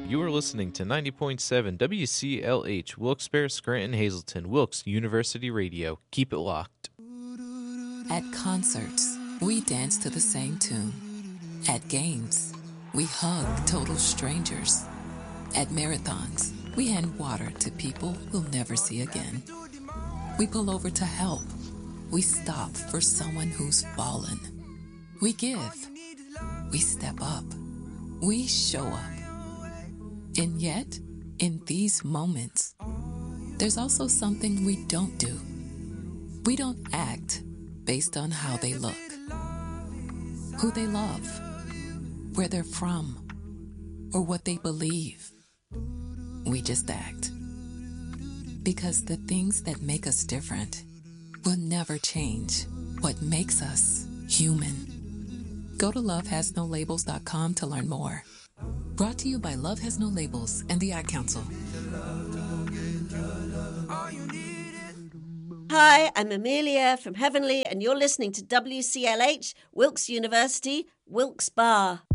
You are listening to 90.7 WCLH, Wilkes-Barre, Scranton, Hazleton, Wilkes University Radio. Keep it locked. At concerts, we dance to the same tune. At games, we hug total strangers. At marathons, we hand water to people we'll never see again. We pull over to help. We stop for someone who's fallen. We give. We step up. We show up. And yet, in these moments, there's also something we don't do. We don't act based on how they look, who they love, where they're from, or what they believe. We just act. Because the things that make us different will never change what makes us human. Go to lovehasnolabels.com to learn more. Brought to you by Love Has No Labels and the Ad Council. Hi, I'm Amelia from Heavenly, and you're listening to WCLH, Wilkes University, Wilkes-Barre.